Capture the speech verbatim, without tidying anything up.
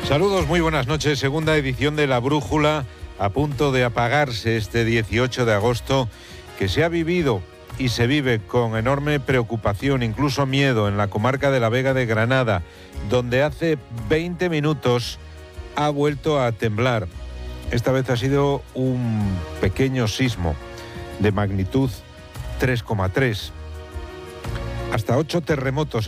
Saludos, muy buenas noches. Segunda edición de La Brújula, a punto de apagarse este dieciocho de agosto, que se ha vivido y se vive con enorme preocupación, incluso miedo, en la comarca de la Vega de Granada, donde hace veinte minutos ha vuelto a temblar. Esta vez ha sido un pequeño sismo de magnitud tres coma tres. Hasta ocho terremotos